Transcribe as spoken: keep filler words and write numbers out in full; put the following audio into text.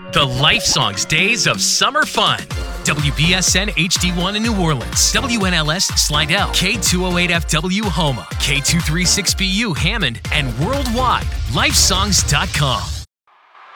The Life Songs Days of Summer Fun. W B S N H D one in New Orleans, W N L S Slidell, K two oh eight F W Homa, K two thirty-six B U Hammond, and worldwide, lifesongs dot com.